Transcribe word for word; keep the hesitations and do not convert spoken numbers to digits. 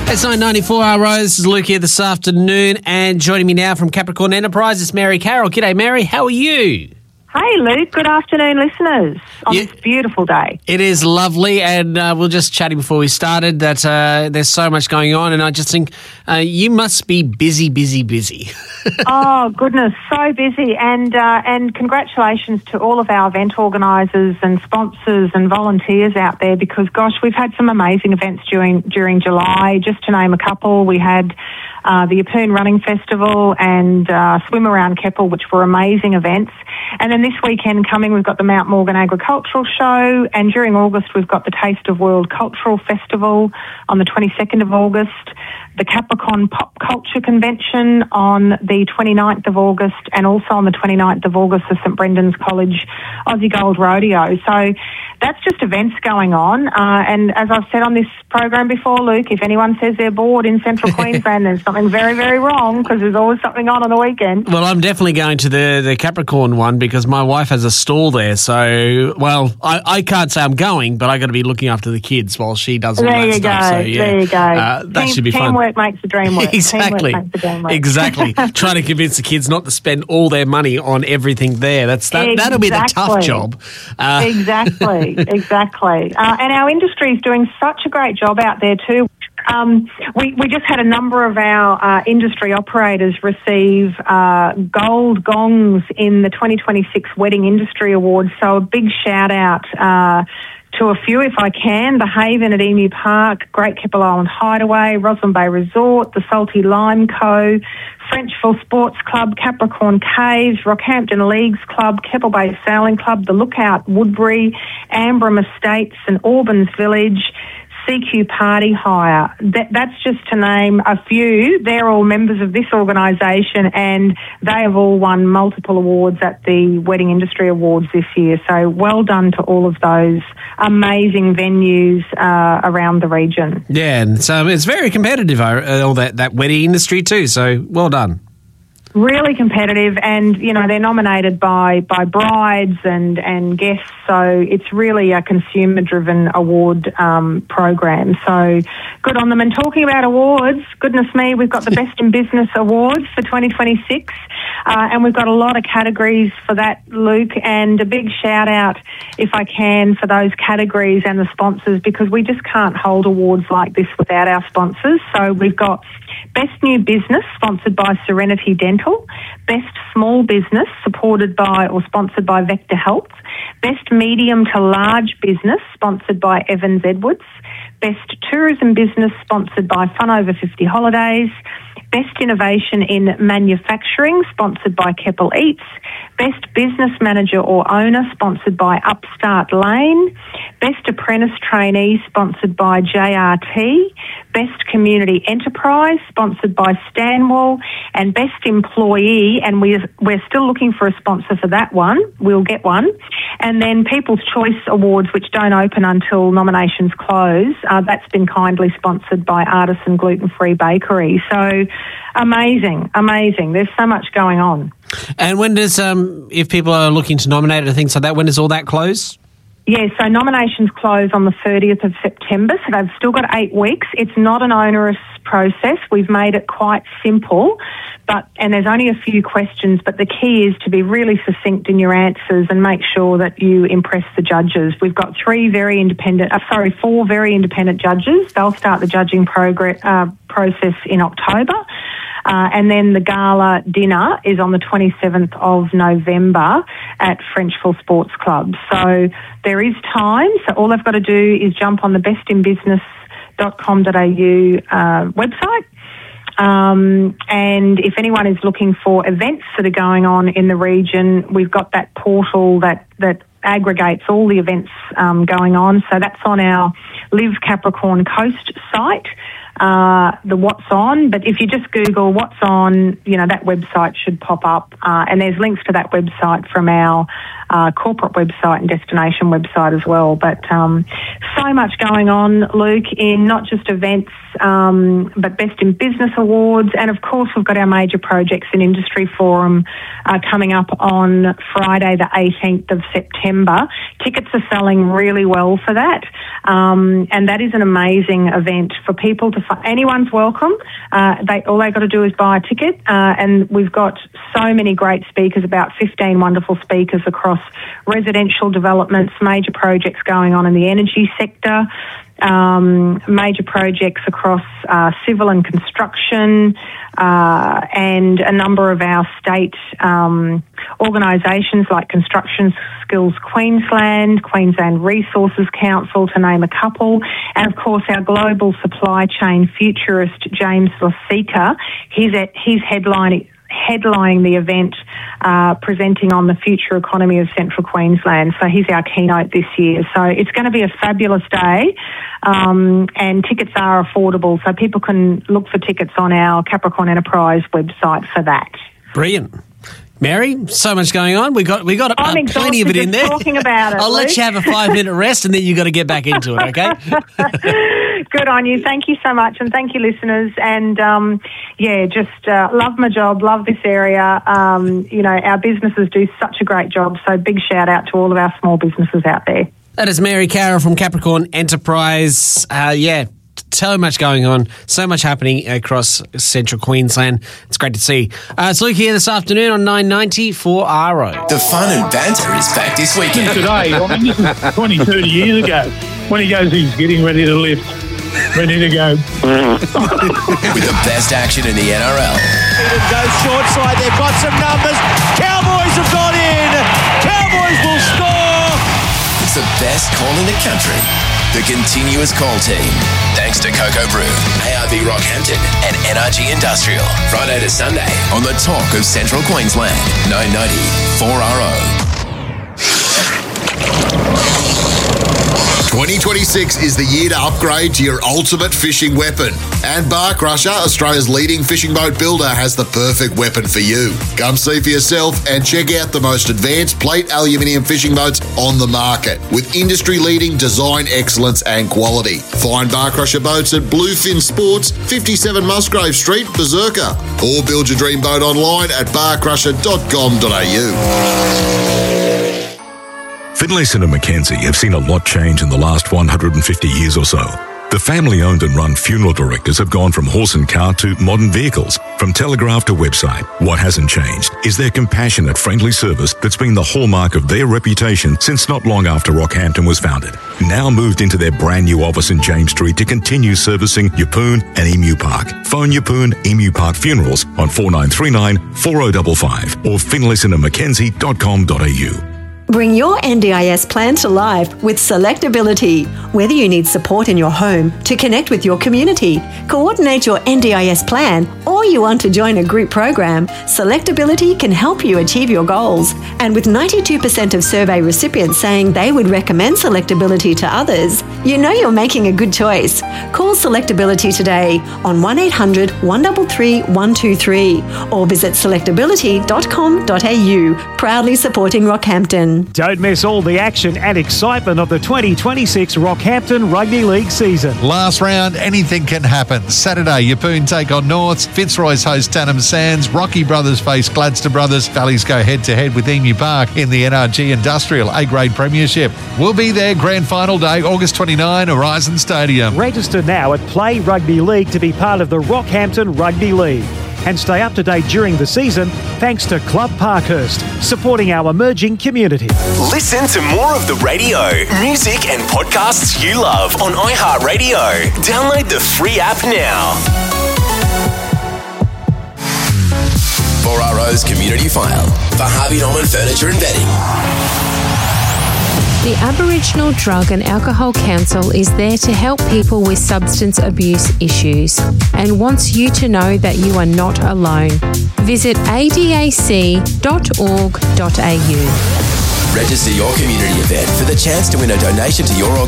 It's nine ninety-four hour Rose. This is Luke here this afternoon, and joining me now from Capricorn Enterprise is Mary Carroll. G'day, Mary. How are you? Hey, Luke. Good afternoon, listeners, on Yeah. this beautiful day. It is lovely, and uh, we we're just chatting before we started that uh, there's so much going on, and I just think uh, you must be busy, busy, busy. Oh, goodness, so busy. And uh, and congratulations to all of our event organisers and sponsors and volunteers out there because, gosh, we've had some amazing events during, during July. Just to name a couple, we had uh, the Yeppoon Running Festival and uh, Swim Around Keppel, which were amazing events. And then this weekend coming, we've got the Mount Morgan Agricultural Show, and during August we've got the Taste of World Cultural Festival on the twenty-second of August, the Capricorn Pop Culture Convention on the twenty-ninth of August, and also on the twenty-ninth of August, the St Brendan's College Aussie Gold Rodeo. So that's just events going on. Uh, and as I've said on this program before, Luke, if anyone says they're bored in Central Queensland, there's something very, very wrong because there's always something on on the weekend. Well, I'm definitely going to the, the Capricorn one because my wife has a stall there. So, well, I, I can't say I'm going, but I got to be looking after the kids while she does all there that you stuff. Go. So, yeah, there you go. Uh, that Team, should be fun. Teamwork makes the dream work. Exactly. Teamwork makes the dream work. Exactly. Trying to convince the kids not to spend all their money on everything there. That's that. Exactly. That'll be the tough job. Uh, exactly. Exactly. Uh, and our industry is doing such a great job out there too. Um, we, we just had a number of our uh, industry operators receive uh, gold gongs in the twenty twenty-six Wedding Industry Awards. So a big shout out uh, to a few, if I can: the Haven at Emu Park, Great Keppel Island Hideaway, Roslyn Bay Resort, the Salty Lime Co., Frenchville Sports Club, Capricorn Caves, Rockhampton Leagues Club, Keppel Bay Sailing Club, the Lookout Woodbury, Ambram Estates and Auburn's Village, C Q Party Hire. That, that's just to name a few. They're all members of this organisation and they have all won multiple awards at the Wedding Industry Awards this year. So well done to all of those amazing venues uh, around the region. yeah, and so it's very competitive, uh, all that, that wedding industry too. So well done. Really competitive, and you know they're nominated by by brides and and guests, so it's really a consumer driven award um, program. So good on them. And talking about awards, goodness me, we've got the Best in Business Awards for twenty twenty-six, uh, and we've got a lot of categories for that, Luke. And a big shout out, if I can, for those categories and the sponsors, because we just can't hold awards like this without our sponsors. So we've got Best New Business, sponsored by Serenity Dental. Best Small Business, supported by or sponsored by Vector Health. Best Medium to Large Business, sponsored by Evans Edwards. Best Tourism Business, sponsored by Fun Over fifty Holidays. Best Innovation in Manufacturing, sponsored by Keppel Eats. Best Business Manager or Owner, sponsored by Upstart Lane. Best Apprentice Trainee, sponsored by J R T. Best Community Enterprise, sponsored by Stanwell. And Best Employee, and we're, we're still looking for a sponsor for that one. We'll get one. And then People's Choice Awards, which don't open until nominations close. Uh, that's been kindly sponsored by Artisan Gluten Free Bakery. So amazing, amazing. There's so much going on. And when does, um, if people are looking to nominate and things like that, when does all that close? Yeah, so nominations close on the thirtieth of September, so they've still got eight weeks. It's not an onerous process. We've made it quite simple, but and there's only a few questions, but the key is to be really succinct in your answers and make sure that you impress the judges. We've got three very independent, uh, sorry, four very independent judges. They'll start the judging progress, uh, process in October. Uh, and then the gala dinner is on the twenty-seventh of November at Frenchville Sports Club. So there is time. So all they've got to do is jump on the best in business dot com dot a u uh, website. Um, and if anyone is looking for events that are going on in the region, we've got that portal that, that aggregates all the events um, going on. So that's on our Live Capricorn Coast site. Uh, the What's On, but if you just Google What's On, you know, that website should pop up, uh, and there's links to that website from our uh, corporate website and destination website as well. But um, so much going on, Luke, in not just events, um, but Best in Business Awards. And, of course, we've got our Major Projects and Industry Forum uh, coming up on Friday, the eighteenth of September. Tickets are selling really well for that. Um, and that is an amazing event for people to find. Anyone's welcome. Uh, they all they got to do is buy a ticket. Uh, and we've got so many great speakers, about fifteen wonderful speakers across residential developments, major projects going on in the energy sector, um, major projects across uh, civil and construction, uh, and a number of our state um, organisations like Construction Skills Queensland, Queensland Resources Council, to name a couple, and of course our global supply chain futurist James Lasika. He's at, he's headlining headlining the event, uh, presenting on the future economy of Central Queensland. So he's our keynote this year. So it's going to be a fabulous day, um, and tickets are affordable. So people can look for tickets on our Capricorn Enterprise website for that. Brilliant. Mary, so much going on. We got we got uh, plenty of it in there. Talking about it, I'll Luke. let you have a five minute rest, and then you got to get back into it. Okay. Good on you. Thank you so much, and thank you, listeners. And um, yeah, just uh, love my job, love this area. Um, you know, our businesses do such a great job. So big shout out to all of our small businesses out there. That is Mary Carroll from Capricorn Enterprise. Uh, yeah. So much going on, so much happening across Central Queensland. It's great to see. Uh, it's Luke here this afternoon on nine ninety for R O. The fun and banter is back this weekend. Today, I mean, this is twenty, thirty years ago, when he goes, he's getting ready to lift, ready to go. With the best action in the N R L. It goes short side, they've got some numbers. Cowboys have got in. Cowboys will score. It's the best call in the country. The continuous call team. Thanks to Cocoa Brew, A R B Rockhampton and N R G Industrial. Friday to Sunday on the talk of Central Queensland. nine ninety for R O. twenty twenty-six is the year to upgrade to your ultimate fishing weapon. And Bar Crusher, Australia's leading fishing boat builder, has the perfect weapon for you. Come see for yourself and check out the most advanced plate aluminium fishing boats on the market with industry-leading design excellence and quality. Find Bar Crusher boats at Bluefin Sports, fifty-seven Musgrave Street, Berserker, or build your dream boat online at bar crusher dot com dot a u. Finlayson and Mackenzie have seen a lot change in the last one hundred fifty years or so. The family-owned and run funeral directors have gone from horse and cart to modern vehicles, from telegraph to website. What hasn't changed is their compassionate, friendly service that's been the hallmark of their reputation since not long after Rockhampton was founded. Now moved into their brand new office in James Street to continue servicing Yeppoon and Emu Park. Phone Yeppoon Emu Park Funerals on four nine three nine, four oh five five or finlayson and mackenzie dot com dot a u. Bring your N D I S plan to life with Selectability. Whether you need support in your home to connect with your community, coordinate your N D I S plan, or you want to join a group program, Selectability can help you achieve your goals. And with ninety-two percent of survey recipients saying they would recommend Selectability to others, you know you're making a good choice. Call Selectability today on one eight hundred, one three three, one two three or visit selectability dot com dot a u. Proudly supporting Rockhampton. Don't miss all the action and excitement of the twenty twenty-six Rockhampton Rugby League season. Last round, anything can happen. Saturday, Yeppoon take on Norths, Fitzroy's host Tannum Sands, Rocky Brothers face Gladstone Brothers, Valleys go head-to-head with Emu Park in the N R G Industrial A-Grade Premiership. We'll be there grand final day, August twenty-ninth, Horizon Stadium. Register now at Play Rugby League to be part of the Rockhampton Rugby League. And stay up to date during the season thanks to Club Parkhurst, supporting our emerging community. Listen to more of the radio, music and podcasts you love on iHeartRadio. Download the free app now. four R O's Community File for Harvey Norman Furniture and Bedding. The Aboriginal Drug and Alcohol Council is there to help people with substance abuse issues and wants you to know that you are not alone. Visit a d a c dot org dot a u. Register your community event for the chance to win a donation to your